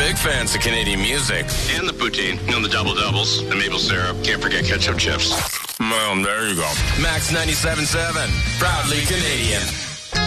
Big fans of Canadian music. And the poutine. You know, the double-doubles, the maple syrup. Can't forget ketchup chips. Well, there you go. Max 97.7. Proudly Canadian.